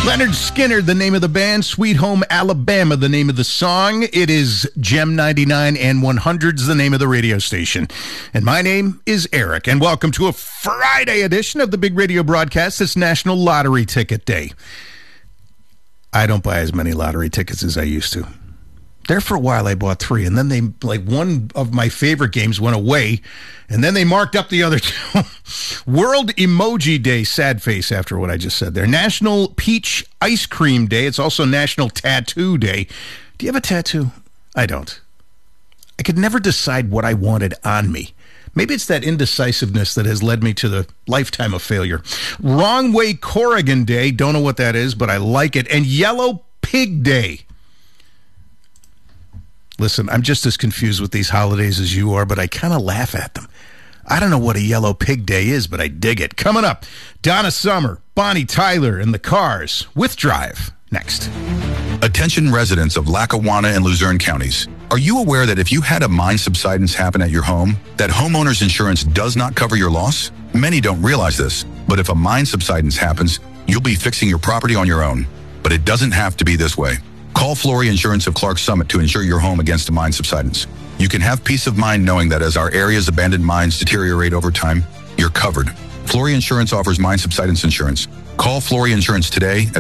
Leonard Skinner, the name of the band. Sweet Home Alabama, the name of the song. It is Gem 99 and 100's the name of the radio station. And my name is Eric, and welcome to a Friday edition of the Big Radio Broadcast. It's National Lottery Ticket Day. I don't buy as many lottery tickets as I used to. There for a while, I bought 3, and then one of my favorite games went away, and then they marked up the other 2. World Emoji Day, sad face after what I just said there. National Peach Ice Cream Day. It's also National Tattoo Day. Do you have a tattoo? I don't. I could never decide what I wanted on me. Maybe it's that indecisiveness that has led me to the lifetime of failure. Wrong Way Corrigan Day. Don't know what that is, but I like it. And Yellow Pig Day. Listen, I'm just as confused with these holidays as you are, but I kind of laugh at them. I don't know what a Yellow Pig Day is, but I dig it. Coming up, Donna Summer, Bonnie Tyler, and the Cars with Drive. Next. Attention residents of Lackawanna and Luzerne counties. Are you aware that if you had a mine subsidence happen at your home, that homeowner's insurance does not cover your loss? Many don't realize this, but if a mine subsidence happens, you'll be fixing your property on your own. But it doesn't have to be this way. Call Flory Insurance of Clark Summit to insure your home against a mine subsidence. You can have peace of mind knowing that as our area's abandoned mines deteriorate over time, you're covered. Flory Insurance offers mine subsidence insurance. Call Flory Insurance today at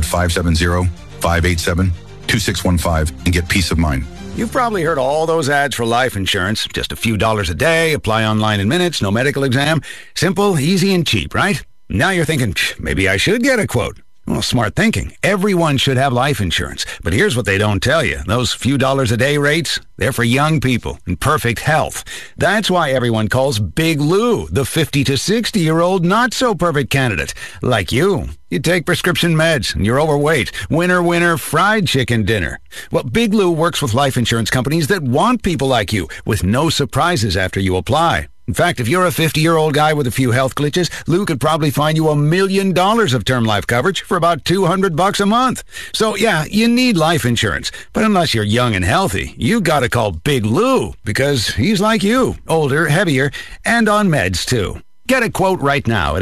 570-587-2615 and get peace of mind. You've probably heard all those ads for life insurance. Just a few dollars a day, apply online in minutes, no medical exam. Simple, easy, and cheap, right? Now you're thinking, maybe I should get a quote. Well, smart thinking. Everyone should have life insurance. But here's what they don't tell you. Those few dollars a day rates, they're for young people in perfect health. That's why everyone calls Big Lou the 50 to 60-year-old not-so-perfect candidate. Like you. You take prescription meds and you're overweight. Winner, fried chicken dinner. Well, Big Lou works with life insurance companies that want people like you with no surprises after you apply. In fact, if you're a 50-year-old guy with a few health glitches, Lou could probably find you $1 million of term life coverage for about $200 a month. So, yeah, you need life insurance. But unless you're young and healthy, you gotta call Big Lou because he's like you, older, heavier, and on meds, too. Get a quote right now at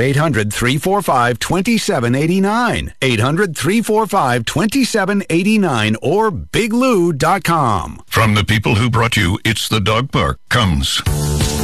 800-345-2789. 800-345-2789 or biglou.com. From the people who brought you It's the Dog Park comes